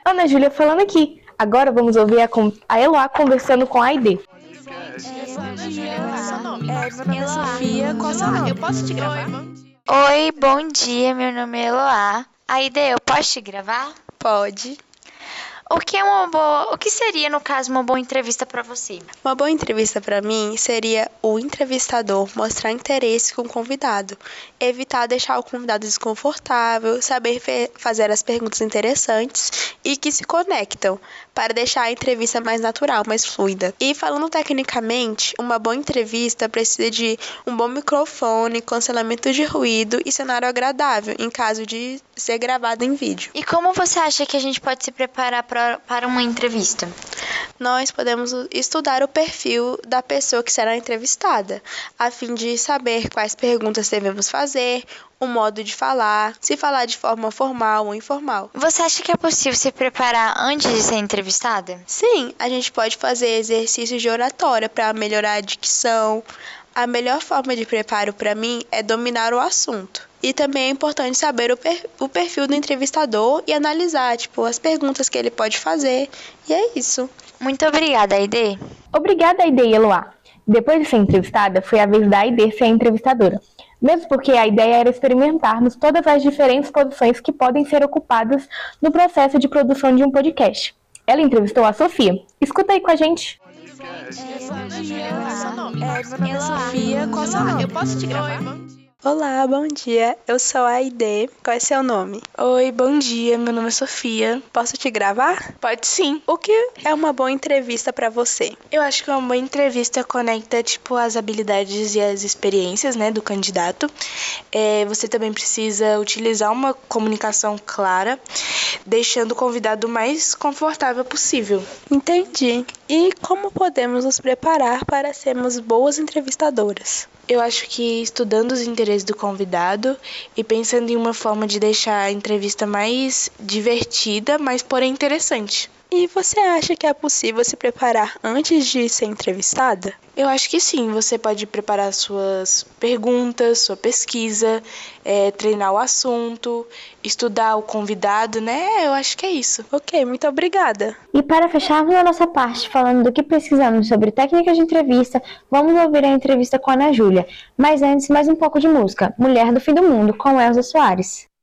Ana Júlia falando aqui. Agora vamos ouvir a Eloá conversando com a Aide. Meu nome é Sofia, qual é o seu nome? Eu posso te gravar? Oi, bom dia, meu nome é Eloá. Aide, eu posso te gravar? Pode. O que seria, no caso, uma boa entrevista para você? Uma boa entrevista para mim seria o entrevistador mostrar interesse com o convidado, evitar deixar o convidado desconfortável, saber fazer as perguntas interessantes e que se conectam, para deixar a entrevista mais natural, mais fluida. E falando tecnicamente, uma boa entrevista precisa de um bom microfone, cancelamento de ruído e cenário agradável, em caso de ser gravado em vídeo. E como você acha que a gente pode se preparar para uma entrevista? Nós podemos estudar o perfil da pessoa que será entrevistada, a fim de saber quais perguntas devemos fazer, o modo de falar, se falar de forma formal ou informal. Você acha que é possível se preparar antes de ser entrevistada? Sim, a gente pode fazer exercícios de oratória para melhorar a dicção. A melhor forma de preparo para mim é dominar o assunto. E também é importante saber o perfil do entrevistador e analisar, as perguntas que ele pode fazer. E é isso. Muito obrigada, Aide. Obrigada, Aide e Eloá. Depois de ser entrevistada, foi a vez da Aide ser a entrevistadora. Mesmo porque a ideia era experimentarmos todas as diferentes posições que podem ser ocupadas no processo de produção de um podcast. Ela entrevistou a Sofia. Escuta aí com a gente. Meu nome é Sofia, qual é o seu nome? Eu posso te gravar? Olá, bom dia. Eu sou a Aide. Qual é seu nome? Oi, bom dia. Meu nome é Sofia. Posso te gravar? Pode sim. O que é uma boa entrevista para você? Eu acho que uma boa entrevista conecta, as habilidades e as experiências, do candidato. Você também precisa utilizar uma comunicação clara, deixando o convidado o mais confortável possível. Entendi. E como podemos nos preparar para sermos boas entrevistadoras? Eu acho que estudando os interesses do convidado e pensando em uma forma de deixar a entrevista mais divertida, mas porém interessante. E você acha que é possível se preparar antes de ser entrevistada? Eu acho que sim, você pode preparar suas perguntas, sua pesquisa, treinar o assunto, estudar o convidado, Eu acho que é isso. Ok, muito obrigada. E para fecharmos a nossa parte falando do que precisamos sobre técnicas de entrevista, vamos ouvir a entrevista com a Ana Júlia. Mas antes, mais um pouco de música. Mulher do Fim do Mundo, com Elza Soares.